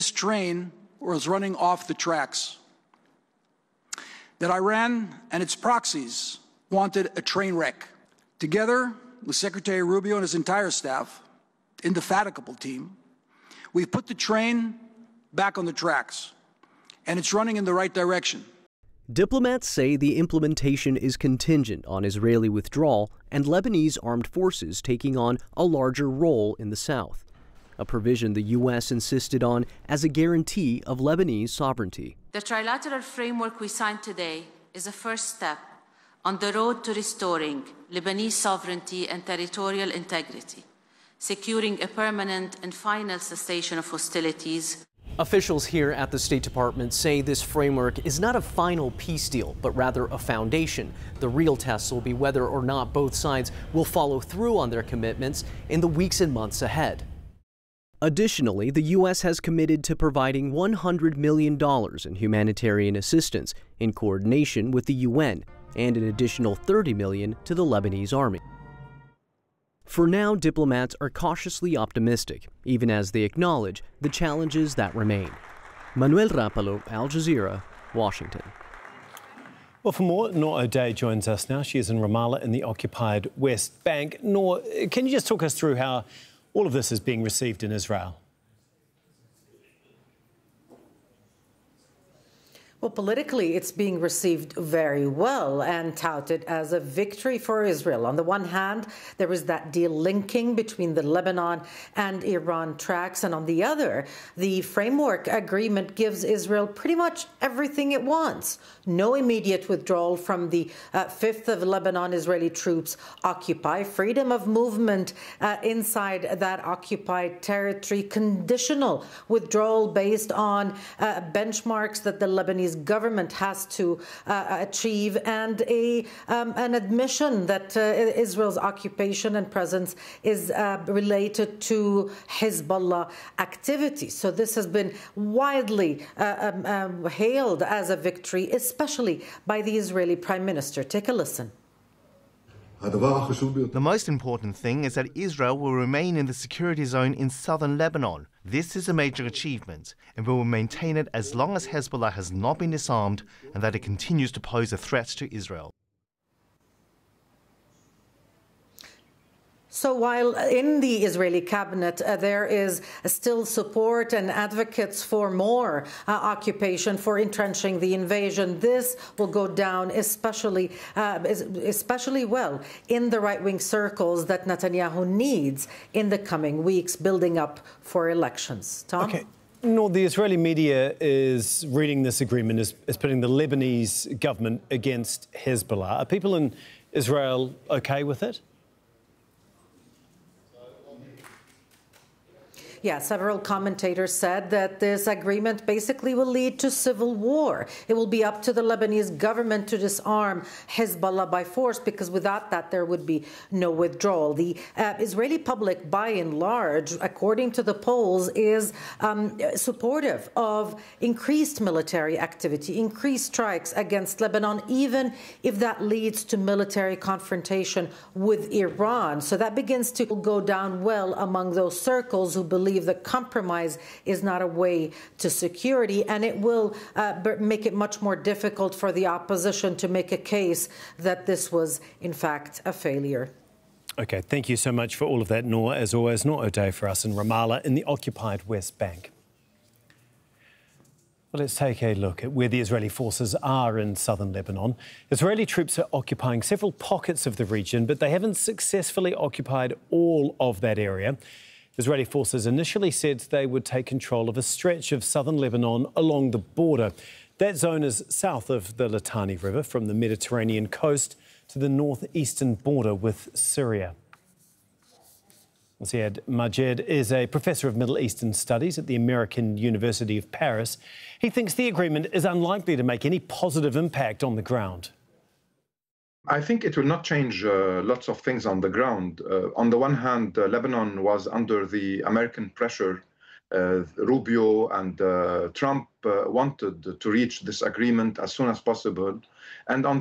This train was running off the tracks, that Iran and its proxies wanted a train wreck. Together with Secretary Rubio and his entire staff, indefatigable team, we've put the train back on the tracks, and it's running in the right direction. Diplomats say the implementation is contingent on Israeli withdrawal and Lebanese armed forces taking on a larger role in the south, a provision the U.S. insisted on as a guarantee of Lebanese sovereignty. The trilateral framework we signed today is a first step on the road to restoring Lebanese sovereignty and territorial integrity, securing a permanent and final cessation of hostilities. Officials here at the State Department say this framework is not a final peace deal, but rather a foundation. The real test will be whether or not both sides will follow through on their commitments in the weeks and months ahead. Additionally, the U.S. has committed to providing $100 million in humanitarian assistance in coordination with the UN and an additional $30 million to the Lebanese army. For now, diplomats are cautiously optimistic, even as they acknowledge the challenges that remain. Manuel Rapalo, Al Jazeera, Washington. Well, for more, Noor O'Day joins us now. She is in Ramallah in the occupied West Bank. Noor, can you just talk us through how all of this is being received in Israel? Well, politically, it's being received very well and touted as a victory for Israel. On the one hand, there is that deal linking between the Lebanon and Iran tracks, and on the other, the framework agreement gives Israel pretty much everything it wants. No immediate withdrawal from the fifth of Lebanon Israeli troops occupy, freedom of movement inside that occupied territory, conditional withdrawal based on benchmarks that the Lebanese government has to achieve, and an admission that Israel's occupation and presence is related to Hezbollah activity. So this has been widely hailed as a victory, especially by the Israeli Prime Minister. Take a listen. The most important thing is that Israel will remain in the security zone in southern Lebanon. This is a major achievement, and we will maintain it as long as Hezbollah has not been disarmed and that it continues to pose a threat to Israel. So while in the Israeli cabinet there is still support and advocates for more occupation, for entrenching the invasion, this will go down especially well in the right-wing circles that Netanyahu needs in the coming weeks, building up for elections. Tom? Okay. No, the Israeli media is reading this agreement as putting the Lebanese government against Hezbollah. Are people in Israel okay with it? Yeah, several commentators said that this agreement basically will lead to civil war. It will be up to the Lebanese government to disarm Hezbollah by force, because without that there would be no withdrawal. The Israeli public, by and large, according to the polls, is supportive of increased military activity, increased strikes against Lebanon, even if that leads to military confrontation with Iran. So that begins to go down well among those circles who believe that compromise is not a way to security, and it will make it much more difficult for the opposition to make a case that this was, in fact, a failure. OK, thank you so much for all of that, Noor. As always, Noor O'Day for us in Ramallah in the occupied West Bank. Well, let's take a look at where the Israeli forces are in southern Lebanon. Israeli troops are occupying several pockets of the region, but they haven't successfully occupied all of that area. Israeli forces initially said they would take control of a stretch of southern Lebanon along the border. That zone is south of the Litani River, from the Mediterranean coast to the northeastern border with Syria. Ziad Majed is a professor of Middle Eastern Studies at the American University of Paris. He thinks the agreement is unlikely to make any positive impact on the ground. I think it will not change lots of things on the ground. On the one hand, Lebanon was under the American pressure. Rubio and Trump wanted to reach this agreement as soon as possible. And on